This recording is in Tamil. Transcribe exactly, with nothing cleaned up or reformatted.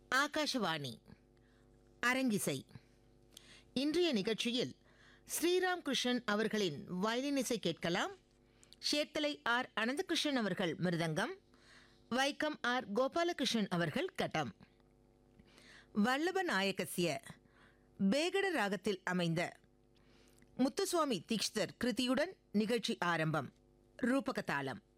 ஆகாஷவாணி அரங்கிசை. இன்றைய நிகழ்ச்சியில் ஸ்ரீராம் கிருஷ்ணன் அவர்களின் வயலின் இசை கேட்கலாம். ஷேர்த்தலை ஆர் அனந்தகிருஷ்ணன் அவர்கள் மிருதங்கம், வைக்கம் ஆர் கோபாலகிருஷ்ணன் அவர்கள் கட்டம். வல்லப நாயகசிய பேகட ராகத்தில் அமைந்த முத்துசுவாமி தீக்ஷிதர் கிருதியுடன் நிகழ்ச்சி ஆரம்பம். ரூபகதாளம்.